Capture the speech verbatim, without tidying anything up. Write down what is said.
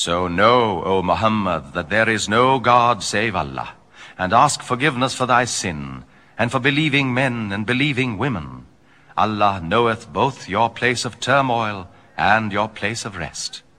So know, O Muhammad, that there is no God save Allah, and ask forgiveness for thy sin, and for believing men and believing women. Allah knoweth both your place of turmoil and your place of rest.